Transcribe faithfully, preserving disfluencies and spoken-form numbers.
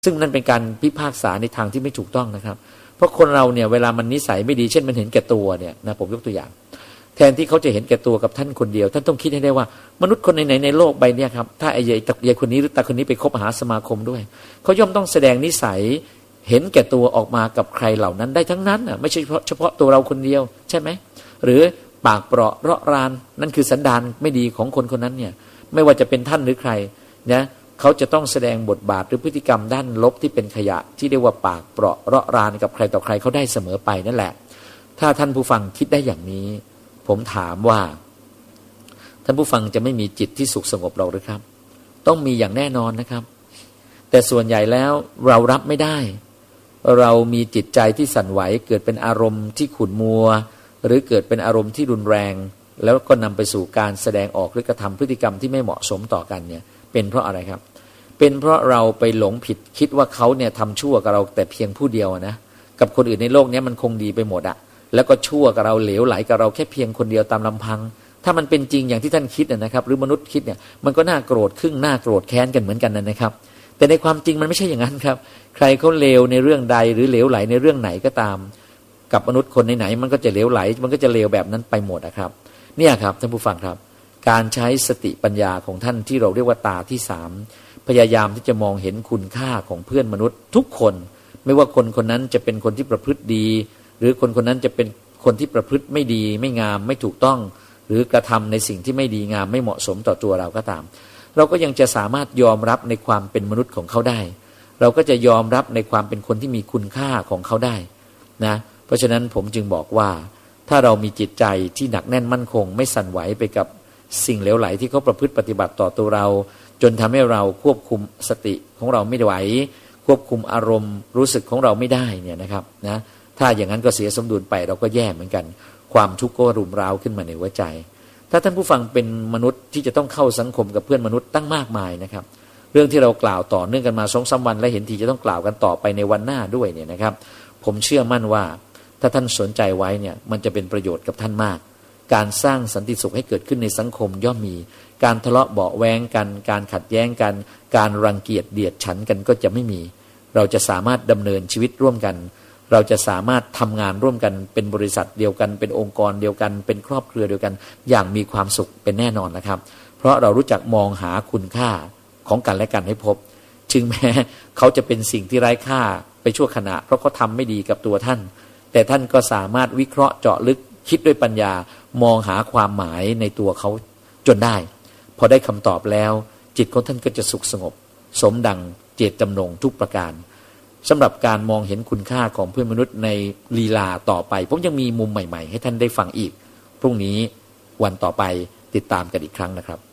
ซึ่งนั่นเป็นการพิพากษาในทางที่ไม่ถูกต้องนะครับเพราะคนเราเนี่ยเวลามันนิสัยไม่ดีเช่นมันเห็นแก่ตัวเนี่ยนะผมยกตัวอย่างแทนที่เขาจะเห็นแก่ตัวกับท่านคนเดียวท่านต้องคิดให้ได้ว่ามนุษย์คนไหนๆในโลกใบนี้ครับถ้าไอ้ยายตะยายคนนี้หรือตาคนนี้ไปคบหาสมาคมด้วยเขาย่อมต้องแสดงนิสัยเห็นแก่ตัวออกมากับใครเหล่านั้นได้ทั้งนั้นอ่ะไม่ใช่เฉพาะเฉพาะตัวเราคนเดียวใช่ไหมหรือปากเปราะเราะรานนั่นคือสันดานไม่ดีของคนคนนั้นเนี่ยไม่ว่าจะเป็นท่านหรือใครนะเขาจะต้องแสดงบทบาทหรือพฤติกรรมด้านลบที่เป็นขยะที่เรียกว่าปากเปราะเราะรานกับใครต่อใครเขาได้เสมอไปนั่นแหละถ้าท่านผู้ฟังคิดได้อย่างนี้ผมถามว่าท่านผู้ฟังจะไม่มีจิตที่สุขสงบหรอกหรือครับต้องมีอย่างแน่นอนนะครับแต่ส่วนใหญ่แล้วเรารับไม่ได้เรามีจิตใจที่สั่นไหวเกิดเป็นอารมณ์ที่ขุ่นมัวหรือเกิดเป็นอารมณ์ที่รุนแรงแล้วก็นำไปสู่การแสดงออกหรือกระทำพฤติกรรมที่ไม่เหมาะสมต่อกันเนี่ยเป็นเพราะอะไรครับเป็นเพราะเราไปหลงผิดคิดว่าเขาเนี่ยทำชั่วกับเราแต่เพียงผู้เดียวนะกับคนอื่นในโลกนี้มันคงดีไปหมดอะแล้วก็ชั่วกับเราเหลวไหลกับเราแค่เพียงคนเดียวตามลำพังถ้ามันเป็นจริงอย่างที่ท่านคิดนะครับหรือมนุษย์คิดเนี่ยมันก็น่าโกรธครึ่งน่าโกรธแค้นกันเหมือนกันนะครับแต่ในความจริงมันไม่ใช่อย่างนั้นครับใครเขาเลวในเรื่องใดหรือเหลวไหลในเรื่องไหนก็ตามกับมนุษย์คนไหนๆมันก็จะเหลวไหลมันก็จะเลวแบบนั้นไปหมดนะครับเนี่ยครับท่านผู้ฟังครับการใช้สติปัญญาของท่านที่เราเรียกว่าตาที่สามพยายามที่จะมองเห็นคุณค่าของเพื่อนมนุษย์ทุกคนไม่ว่าคนคนนั้นจะเป็นคนที่ประพฤติดีหรือคนคนนั้นจะเป็นคนที่ประพฤติไม่ดีไม่งามไม่ถูกต้องหรือกระทำในสิ่งที่ไม่ดีงามไม่เหมาะสมต่อตัวเราก็ตามเราก็ยังจะสามารถยอมรับในความเป็นมนุษย์ของเขาได้เราก็จะยอมรับในความเป็นคนที่มีคุณค่าของเขาได้นะเพราะฉะนั้นผมจึงบอกว่าถ้าเรามีจิตใจที่หนักแน่นมั่นคงไม่สั่นไหวไปกับสิ่งเหลวไหลที่เขาประพฤติปฏิบัติต่อตัวเราจนทำให้เราควบคุมสติของเราไม่ไหวควบคุมอารมณ์รู้สึกของเราไม่ได้เนี่ยนะครับนะถ้าอย่างนั้นก็เสียสมดุลไปเราก็แย่เหมือนกันความทุกข์ก็รุมเร้าขึ้นมาในหัวใจถ้าท่านผู้ฟังเป็นมนุษย์ที่จะต้องเข้าสังคมกับเพื่อนมนุษย์ตั้งมากมายนะครับเรื่องที่เรากล่าวต่อเนื่องกันมา สองถึงสาม วันและเห็นทีจะต้องกล่าวกันต่อไปในวันหน้าด้วยเนี่ยนะครับผมเชื่อมั่นว่าถ้าท่านสนใจไว้เนี่ยมันจะเป็นประโยชน์กับท่านมากการสร้างสันติสุขให้เกิดขึ้นในสังคมย่อมมีการทะเลาะเบาะแว้งกันการขัดแย้งกันการรังเกียจเดียดฉันกันก็จะไม่มีเราจะสามารถดำเนินชีวิตร่วมกันเราจะสามารถทำงานร่วมกันเป็นบริษัทเดียวกันเป็นองค์กรเดียวกันเป็นครอบครัวเดียวกันอย่างมีความสุขเป็นแน่นอนนะครับเพราะเรารู้จักมองหาคุณค่าของกันและกันให้พบถึงแม้เขาจะเป็นสิ่งที่ไร้ค่าไปชั่วขณะเพราะเขาทำไม่ดีกับตัวท่านแต่ท่านก็สามารถวิเคราะห์เจาะลึกคิดด้วยปัญญามองหาความหมายในตัวเขาจนได้พอได้คำตอบแล้วจิตของท่านก็จะสุขสงบสมดังเจตจำนงทุกประการสำหรับการมองเห็นคุณค่าของเพื่อนมนุษย์ในลีลาต่อไปผมยังมีมุมใหม่ๆให้ท่านได้ฟังอีกพรุ่งนี้วันต่อไปติดตามกันอีกครั้งนะครับ